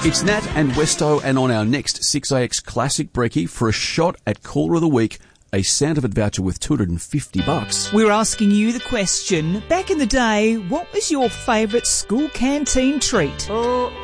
It's Nat and Westo, and on our next 6AX Classic Brekkie, for a shot at Caller of the Week, a Sandovid voucher worth $250. We're asking you the question, back in the day, what was your favourite school canteen treat?